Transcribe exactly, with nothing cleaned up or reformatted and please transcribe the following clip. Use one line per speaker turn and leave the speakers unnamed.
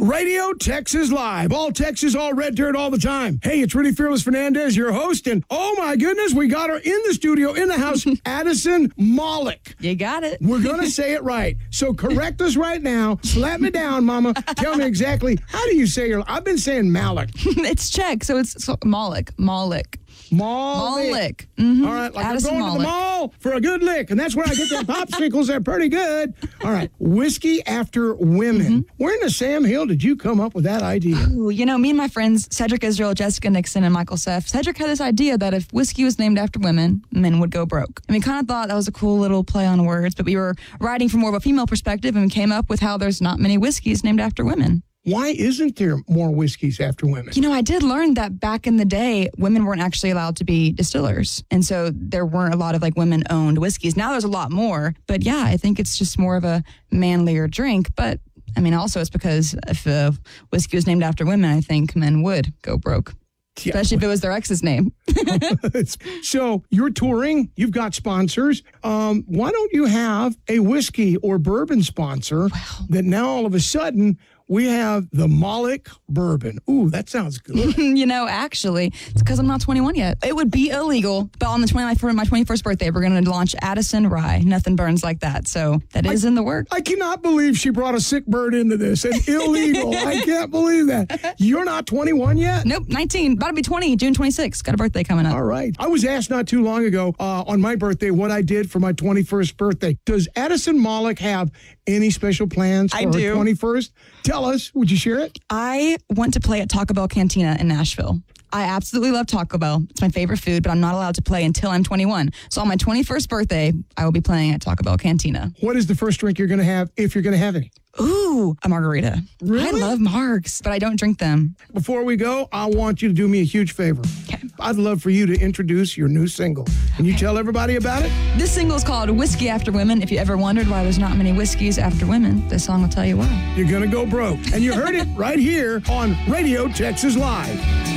Radio Texas Live. All Texas, all red dirt, all the time. Hey, it's Rudy Fearless Fernandez, your host, and oh my goodness, we got her in the studio, in the house, Addison Malik.
You got it.
We're going to say it right. So correct us right now. Slap me down, mama. Tell me exactly, how do you say your, I've been saying Malik.
It's Czech, so it's so, Malik. Malik.
Malik.
Malik. Mm-hmm.
All right, like
Addison
I'm going
Malik.
to the mall for a good lick, and that's where I get them popsicles. They're pretty good. All right, whiskey after women.
Mm-hmm.
Where in the Sam Hill did you come up with that idea?
Ooh, you know, me and my friends, Cedric Israel, Jessica Nixon, and Michael Seff, Cedric had this idea that if whiskey was named after women, men would go broke. And we kind of thought that was a cool little play on words, but we were writing from more of a female perspective and we came up with how there's not many whiskeys named after women.
Why isn't there more whiskeys after women?
You know, I did learn that back in the day, women weren't actually allowed to be distillers. And so there weren't a lot of like women-owned whiskeys. Now there's a lot more. But yeah, I think it's just more of a manlier drink. But I mean, also it's because if uh, whiskey was named after women, I think men would go broke.
Yeah.
Especially if it was their ex's name.
So you're touring, you've got sponsors. Um, why don't you have a whiskey or bourbon sponsor
Wow.
that now all of a sudden we have the Malik bourbon? Ooh, that sounds good.
You know, actually, it's because I'm not twenty-one yet. It would be illegal, but on the twenty for my twenty-first birthday, we're going to launch Addison Rye. Nothing burns like that. So that is
I,
in the works.
I cannot believe she brought a sick bird into this and illegal. I can't believe that. You're not twenty-one yet?
Nope, nineteen. About to be twenty, June twenty-sixth. Got a birthday coming up.
All right. I was asked not too long ago uh, on my birthday what I did for my twenty-first birthday. Does Addison Malik have any special plans for
I
her
do.
twenty-first? Tell us. Would you share it?
I went to play at Taco Bell Cantina in Nashville. I absolutely love Taco Bell. It's my favorite food, but I'm not allowed to play until I'm twenty-one. So on my twenty-first birthday, I will be playing at Taco Bell Cantina.
What is the first drink you're going to have if you're going to have any?
Ooh, a margarita.
Really?
I love margs, but I don't drink them.
Before we go, I want you to do me a huge favor.
Okay.
I'd love for you to introduce your new single. Can you tell everybody about it?
This single is called Whiskey After Women. If you ever wondered why there's not many whiskeys after women, this song will tell you why.
You're going to go broke. And you heard it right here on Radio Texas Live.